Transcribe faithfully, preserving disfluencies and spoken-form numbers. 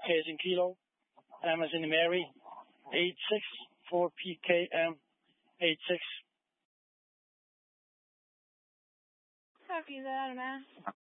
K as in Kilo, M as in Mary, eight six four P K M eight six. Copy that, man.